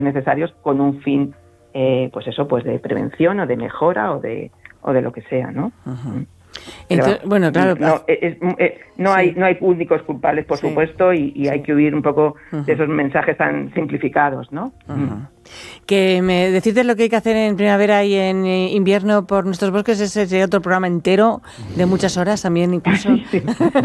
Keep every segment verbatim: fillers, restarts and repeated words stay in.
necesarios con un fin, eh, pues eso, pues de prevención o de mejora o de o de lo que sea, ¿no? Uh-huh. Entonces, bueno, claro, no, es, es, no, sí. hay, no hay únicos culpables, por sí. supuesto, y, y sí. hay que huir un poco uh-huh. de esos mensajes tan simplificados, ¿no? Uh-huh. Mm. Que me decirte lo que hay que hacer en primavera y en invierno por nuestros bosques, ese sería otro programa entero de muchas horas también, incluso. Sí.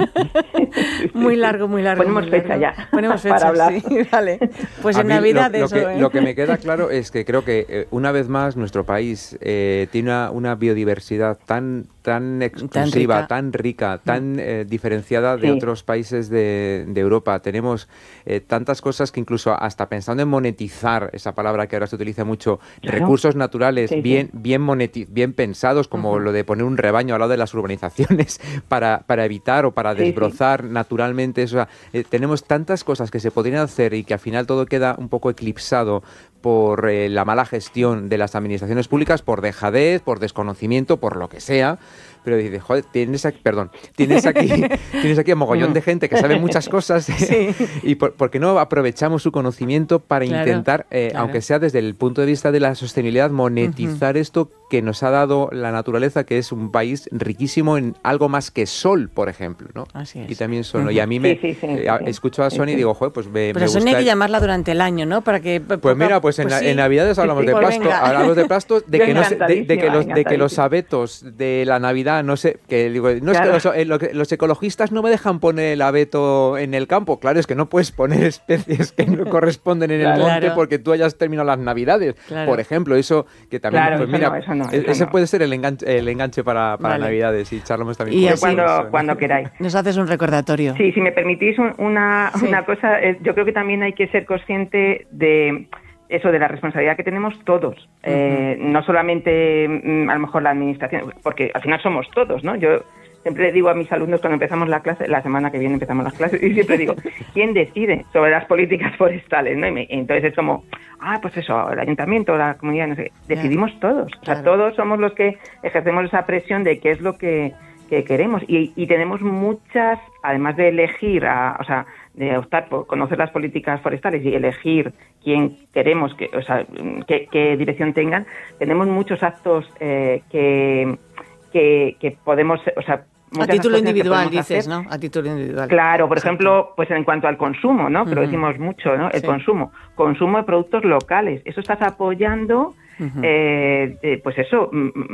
Muy largo, muy largo. Ponemos muy fecha largo. ya. Ponemos fecha, para hablar. Sí, vale. Pues a en mí Navidad lo, lo eso, que, ¿eh? Lo que me queda claro es que creo que eh, una vez más nuestro país eh, tiene una, una biodiversidad tan tan exclusiva, tan rica, tan, rica, tan eh, diferenciada de sí. otros países de, de Europa. Tenemos eh, tantas cosas que incluso hasta pensando en monetizar, esa palabra que ahora se utiliza mucho, claro. recursos naturales sí, bien, sí. Bien, monetiz- bien pensados, como uh-huh. lo de poner un rebaño al lado de las urbanizaciones para, para evitar o para desbrozar sí, sí. naturalmente. O sea, eh, tenemos tantas cosas que se podrían hacer y que al final todo queda un poco eclipsado por eh, la mala gestión de las administraciones públicas, por dejadez, por desconocimiento, por lo que sea. Pero dices, joder, tienes aquí, perdón, tienes aquí, tienes aquí un mogollón de gente que sabe muchas cosas sí. y por, ¿por qué no aprovechamos su conocimiento para claro, intentar, eh, claro. aunque sea desde el punto de vista de la sostenibilidad, monetizar uh-huh. esto que nos ha dado la naturaleza, que es un país riquísimo en algo más que sol, por ejemplo, ¿no? Así es. Y también sol, uh-huh. y a mí me sí, sí, sí, eh, sí. escucho a Sonia sí, sí. y digo, joder, pues me, Pero me Sonia gusta. hay que llamarla durante el año, ¿no? Para que pues poca, mira, pues, pues en, sí. en Navidades hablamos sí, sí, de pues plasto, hablamos de plasto, de que, no se, de, de, que los, de que los abetos de la Navidad, no sé, que digo, no claro. es que los, los ecologistas no me dejan poner el abeto en el campo. Claro, es que no puedes poner especies que no corresponden en claro. el monte porque tú hayas terminado las Navidades. Claro. Por ejemplo, eso que también, claro, pues eso mira, no, eso no, eso ese no. puede ser el enganche, el enganche para, para vale. Navidades y charlamos también. Y con así, cuando, eso, cuando ¿no? queráis. Nos haces un recordatorio. Sí, si me permitís un, una, sí. una cosa, eh, yo creo que también hay que ser consciente de eso, de la responsabilidad que tenemos todos, uh-huh. eh, no solamente mm, a lo mejor la administración, porque al final somos todos, ¿no? Yo siempre digo a mis alumnos cuando empezamos la clase, la semana que viene empezamos las clases, y siempre digo, ¿quién decide sobre las políticas forestales? ¿No? Y me, entonces es como, ah, pues eso, el ayuntamiento, la comunidad, no sé, decidimos claro. todos. O sea, claro. todos somos los que ejercemos esa presión de qué es lo que, que queremos. Y, y tenemos muchas, además de elegir, a, o sea, de optar por conocer las políticas forestales y elegir quién queremos, que, o sea, qué, qué dirección tengan, tenemos muchos actos eh, que, que, que podemos, o sea, a título individual dices, hacer. ¿no? A título individual. Claro, por Exacto. ejemplo, pues en cuanto al consumo, ¿no? Que uh-huh. lo decimos mucho, ¿no? El sí. consumo. Consumo de productos locales. Eso estás apoyando, uh-huh. eh, eh, pues eso,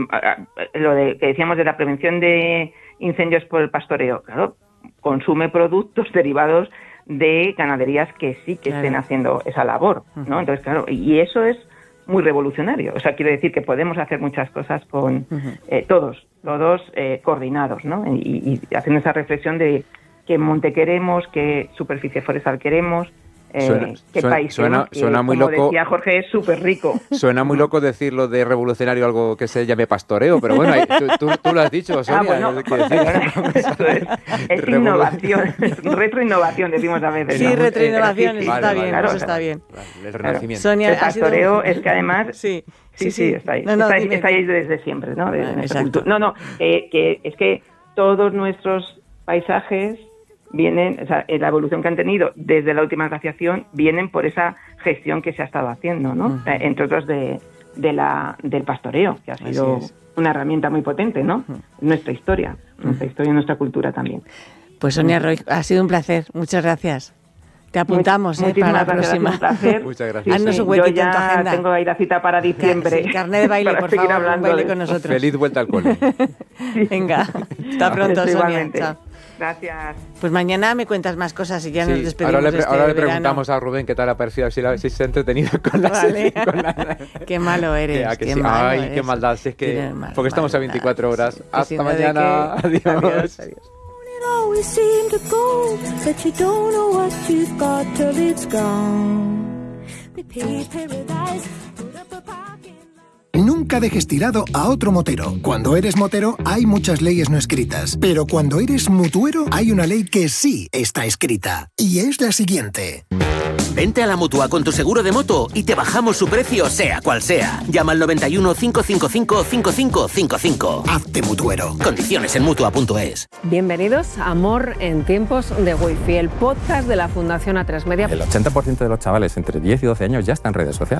lo de, que decíamos de la prevención de incendios por el pastoreo. Claro, consume productos derivados de ganaderías que sí que claro. estén haciendo esa labor, ¿no? Uh-huh. Entonces, claro, y eso es muy revolucionario. O sea, quiero decir que podemos hacer muchas cosas con uh-huh. eh, todos, todos eh, coordinados, ¿no? Y, y haciendo esa reflexión de qué monte queremos, qué superficie forestal queremos, eh, suena, qué suena, país suena, que, suena muy como loco. decía Jorge, es súper rico. Suena muy loco decirlo de revolucionario, algo que se llame pastoreo, pero bueno, tú, tú, tú lo has dicho, Sonia. Ah, bueno, que decir, eso es, es innovación, es retroinnovación, decimos a veces. Sí, ¿no? retroinnovación, está vale, bien, vale, eso está vale, bien. Vale, el renacimiento. Sonia, el pastoreo sido... es que además... Sí. Sí, sí, sí, está ahí. No, no, está, ahí está ahí desde siempre, ¿no? De, ah, exacto. No, no, eh, que es que todos nuestros paisajes vienen, o sea, la evolución que han tenido desde la última glaciación vienen por esa gestión que se ha estado haciendo, ¿no? Uh-huh. Entre otros de, de la del pastoreo, que ha sido una herramienta muy potente, ¿no? Uh-huh. Nuestra historia, uh-huh. nuestra historia y nuestra cultura también. Pues Sonia Roig, ha sido un placer, muchas gracias. Te apuntamos Muy, eh, para la próxima. Un placer. Muchas gracias. Haznos un huequito Yo ya en tu agenda. Tengo ahí la cita para diciembre. Sí, carnet de baile, por favor, un baile con nosotros. Feliz vuelta al cole. Sí. Venga, hasta pronto, Sonia. Chao. Gracias. Pues mañana me cuentas más cosas y ya sí, nos despedimos. Ahora le, de este ahora le verano. preguntamos a Rubén qué tal ha parecido, si, la, si se ha entretenido con la... Vale. Con la... Qué malo eres. Que, que qué sí. malo Ay, eres. qué maldad. Si es que, mal, porque estamos maldad, a veinticuatro horas. Sí. Hasta Si no mañana. Que... Adiós. Adiós. Adiós. Always seem to go, but you don't know what you've got till it's gone. We paid paradise, put up a parking lot. Nunca dejes tirado a otro motero. Cuando eres motero hay muchas leyes no escritas, pero cuando eres mutuero hay una ley que sí está escrita, y es la siguiente. Vente a la Mutua con tu seguro de moto y te bajamos su precio sea cual sea. Llama al noventa y uno, cinco cinco cinco, cinco cinco cinco cinco. Hazte mutuero. Condiciones en Mutua punto es. Bienvenidos a Amor en tiempos de Wi-Fi, el podcast de la Fundación A tres Media. El ochenta por ciento de los chavales entre diez y doce años ya están en redes sociales.